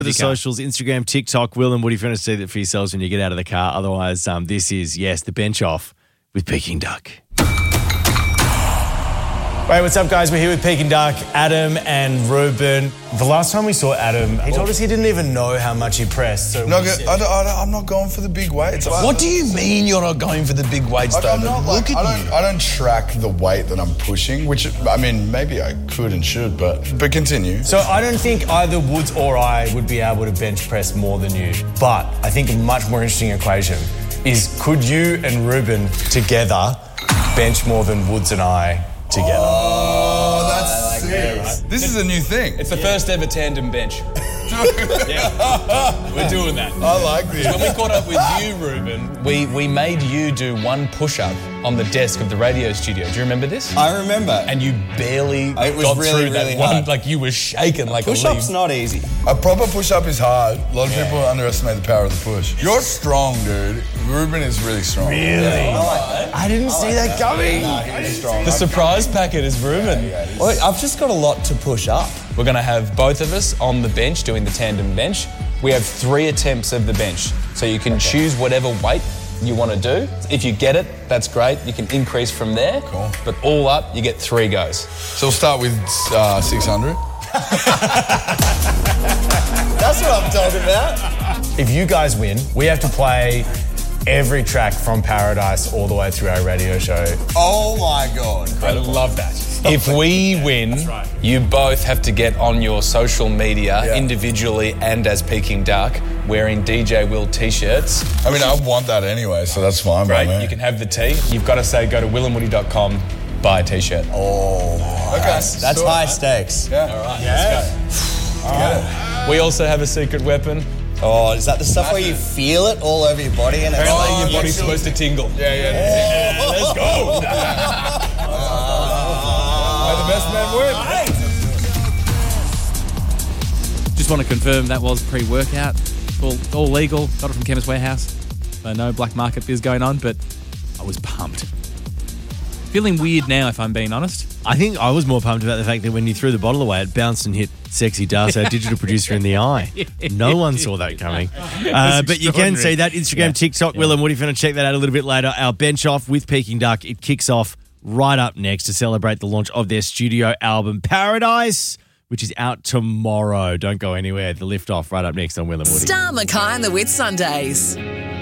The socials, Instagram, TikTok, Will and Woody, if you want to see that for yourselves when you get out of the car. Otherwise, this is, the bench off with Peking Duck. Right, what's up, guys? We're here with Peking Duck, Adam and Ruben. The last time we saw Adam, he told us he didn't even know how much he pressed. So I'm not going for the big weights. What do you mean you're not going for the big weights, David? I don't track the weight that I'm pushing, which, I mean, maybe I could and should, but continue. So I don't think either Woods or I would be able to bench press more than you. But I think a much more interesting equation is, could you and Ruben together bench more than Woods and I together? Oh, that's sick. Right? This is a new thing. It's the first ever tandem bench. We're doing that. I like this. When we caught up with you, Ruben, we made you do one push-up on the desk of the radio studio. Do you remember this? I remember. And you barely got through that really one. hard. Like, you were shaking like a leaf. Push-up's not easy. A proper push-up is hard. A lot of people underestimate the power of the push. You're strong, dude. Ruben is really strong. Really? I didn't see that coming. He's strong. The surprise packet is Ruben. Well, I've just got a lot to push up. We're going to have both of us on the bench doing the tandem bench. We have 3 attempts of the bench. So you can choose whatever weight you want to do. If you get it, that's great. You can increase from there. Cool. But all up, you get 3 goes. So we'll start with 600. That's what I'm talking about. If you guys win, we have to play every track from Paradise all the way through our radio show. Oh my God. I love that. If we win, you both have to get on your social media individually and as Peking Duck wearing DJ Will t-shirts. I mean, I want that anyway, so that's fine by me. You can have the tee. You've got to say, go to willandwoody.com, buy a t-shirt. Oh, Okay. that's high stakes. Yeah. All right, let's go. All right. We also have a secret weapon. Oh, is that the stuff where you feel it all over your body? And Apparently your body's supposed to tingle. Yeah. Let's go. May the best man win. Just want to confirm that was pre-workout. All legal. Got it from Chemist Warehouse. So no black market biz going on, but I was pumped. Feeling weird now, if I'm being honest. I think I was more pumped about the fact that when you threw the bottle away, it bounced and hit Sexy Das, our digital producer, in the eye. No one saw that coming. But you can see that Instagram, TikTok, Will and Woody. If you want to check that out a little bit later, our bench off with Peking Duck, it kicks off right up next to celebrate the launch of their studio album, Paradise, which is out tomorrow. Don't go anywhere. The lift off right up next on Will and Woody. Star Mackay and the Whit Sundays.